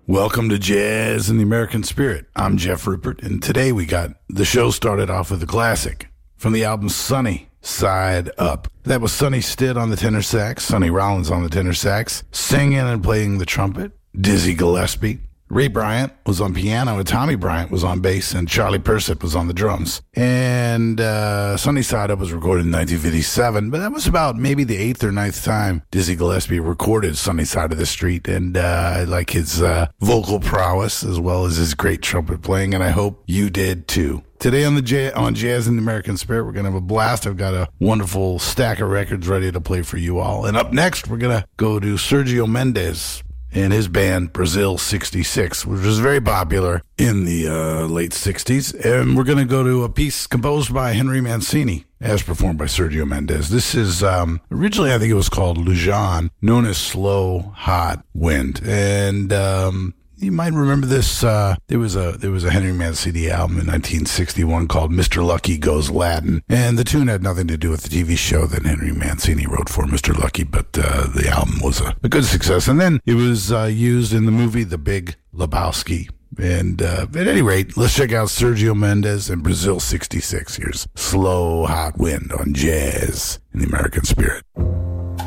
Welcome to Jazz in the American Spirit. I'm Jeff Rupert, and today we got the show started off with a classic from the album Sunny Side Up. That was Sonny Stitt on the tenor sax, Sonny Rollins on the tenor sax, singing and playing the trumpet, Dizzy Gillespie. Ray Bryant was on piano, and Tommy Bryant was on bass, and Charlie Persett was on the drums. And Sunny Side Up was recorded in 1957, but that was about maybe the 8th or 9th time Dizzy Gillespie recorded Sunny Side of the Street, and I like his vocal prowess as well as his great trumpet playing, and I hope you did too. Today on Jazz in the American Spirit, we're going to have a blast. I've got a wonderful stack of records ready to play for you all. And up next, we're going to go to Sergio Mendes and his band Brazil 66, which was very popular in the late 60s. And we're going to go to a piece composed by Henry Mancini, as performed by Sergio Mendes. This is, originally I think it was called Lujan, known as Slow Hot Wind. And you might remember this. There was a Henry Mancini album in 1961 called Mr. Lucky Goes Latin, and the tune had nothing to do with the TV show that Henry Mancini wrote for Mr. Lucky, but the album was a good success. And then it was used in the movie The Big Lebowski. And at any rate, let's check out Sergio Mendes and Brazil 66. Here's Slow Hot Wind on Jazz in the American Spirit.